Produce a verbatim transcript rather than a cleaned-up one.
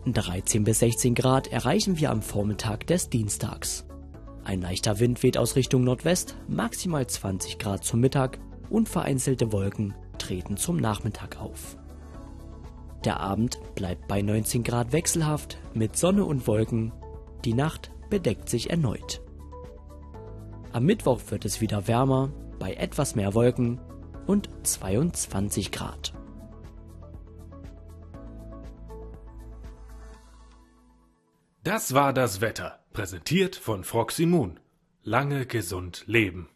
dreizehn bis sechzehn Grad erreichen wir am Vormittag des Dienstags. Ein leichter Wind weht aus Richtung Nordwest, maximal zwanzig Grad zum Mittag und vereinzelte Wolken treten zum Nachmittag auf. Der Abend bleibt bei neunzehn Grad wechselhaft mit Sonne und Wolken. Die Nacht bedeckt sich erneut. Am Mittwoch wird es wieder wärmer, bei etwas mehr Wolken und zweiundzwanzig Grad. Das war das Wetter, präsentiert von Froximun. Lange gesund leben.